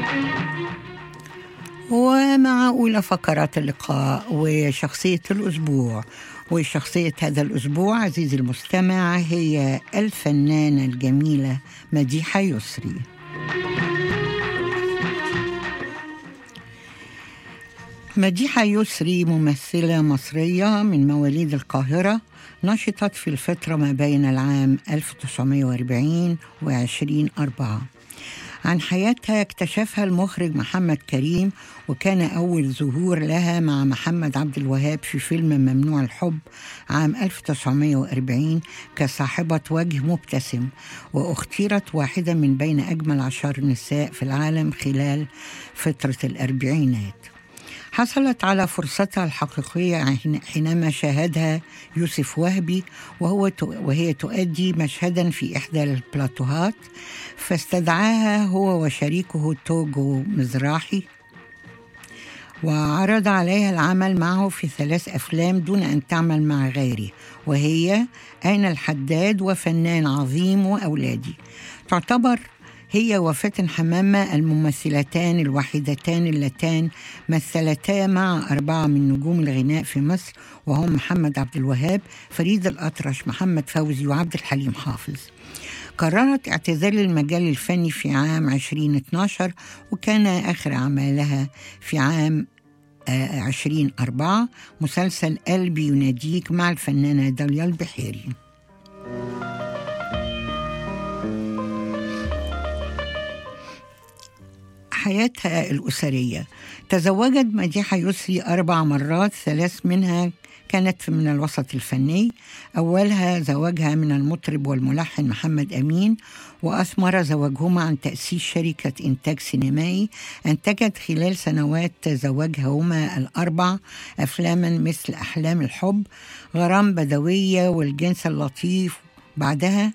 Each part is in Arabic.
ومع أولى فقرات اللقاء وشخصية الأسبوع. وشخصية هذا الأسبوع عزيزي المستمع هي الفنانة الجميلة مديحة يسري. مديحة يسري ممثلة مصرية من مواليد القاهرة، نشطت في الفترة ما بين العام 1940 و2004. عن حياتها اكتشفها المخرج محمد كريم، وكان أول ظهور لها مع محمد عبد الوهاب في فيلم ممنوع الحب عام 1940 كصاحبة وجه مبتسم، واختيرت واحدة من بين أجمل 10 نساء في العالم خلال فترة الأربعينات. حصلت على فرصتها الحقيقية حينما شاهدها يوسف وهبي وهي تؤدي مشهدا في إحدى البلاتوهات، فاستدعاها هو وشريكه توجو مزراحي وعرض عليها العمل معه في 3 أفلام دون أن تعمل مع غيره، وهي أين الحداد وفنان عظيم وأولادي. تعتبر هي وفاتن حمامة الممثلتان الوحيدتان اللتان مثلتا مع 4 من نجوم الغناء في مصر، وهم محمد عبد الوهاب، فريد الأطرش، محمد فوزي، وعبد الحليم حافظ. قررت اعتزال المجال الفني في عام 2012، وكان آخر أعمالها في عام 2004 مسلسل قلبي يناديك مع الفنانة داليا البحيري. حياتها الأسرية: تزوجت مديحة يسري 4 مرات، 3 منها كانت من الوسط الفني. أولها زواجها من المطرب والملحن محمد أمين، وأثمر زواجهما عن تأسيس شركة إنتاج سينمائي أنتجت خلال سنوات زواجهما 4 أفلاما مثل أحلام الحب، غرام بدوية، والجنس اللطيف. بعدها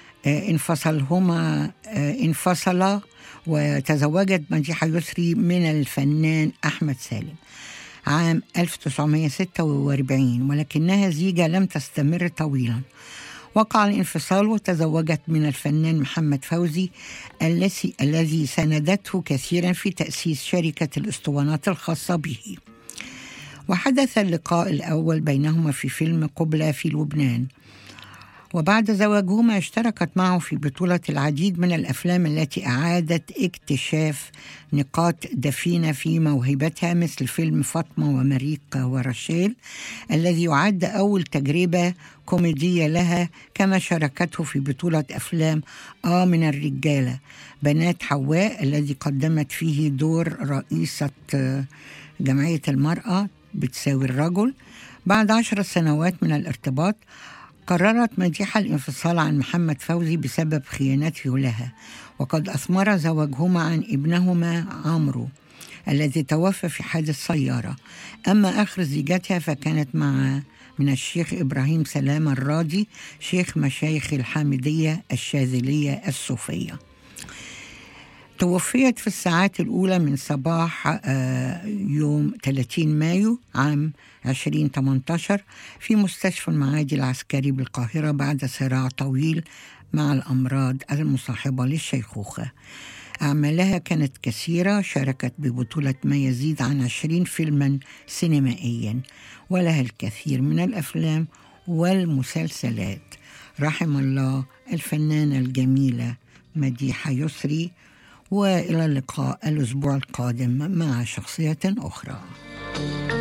انفصلا وتزوجت مديحة يسري من الفنان أحمد سالم عام 1946، ولكنها زيجة لم تستمر طويلا. وقع الانفصال وتزوجت من الفنان محمد فوزي الذي ساندته كثيرا في تأسيس شركة الأسطوانات الخاصة به. وحدث اللقاء الأول بينهما في فيلم قبلة في لبنان، وبعد زواجهما اشتركت معه في بطولة العديد من الأفلام التي أعادت اكتشاف نقاط دفينة في موهبتها، مثل فيلم فاطمة ومريكا ورشيل الذي يعد أول تجربة كوميدية لها، كما شاركته في بطولة أفلام من الرجالة، بنات حواء الذي قدمت فيه دور رئيسة جمعية المرأة بتساوي الرجل. بعد 10 سنوات من الارتباط قررت مديحة الانفصال عن محمد فوزي بسبب خيانته لها، وقد أثمر زواجهما عن ابنهما عمرو الذي توفى في حادث سيارة. أما آخر زيجتها فكانت من الشيخ إبراهيم سلام الراضي، شيخ مشايخ الحامدية الشاذلية الصوفية. توفيت في الساعات الأولى من صباح يوم 30 مايو عام 2018 في مستشفى المعادي العسكري بالقاهرة بعد صراع طويل مع الأمراض المصاحبة للشيخوخة. أعمالها كانت كثيرة، شاركت ببطولة ما يزيد عن 20 فيلما سينمائيا، ولها الكثير من الأفلام والمسلسلات. رحم الله الفنانة الجميلة مديحة يسري، وإلى اللقاء الأسبوع القادم مع شخصية أخرى.